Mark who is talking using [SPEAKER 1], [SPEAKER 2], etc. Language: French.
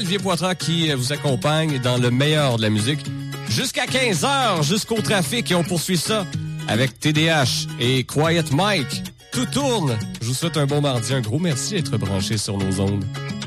[SPEAKER 1] Olivier Poitras qui vous accompagne dans le meilleur de la musique jusqu'à 15h, jusqu'au trafic. Et on poursuit ça avec TDH et Quiet Mike. Tout tourne. Je vous souhaite un bon mardi. Un gros merci d'être branché sur nos ondes.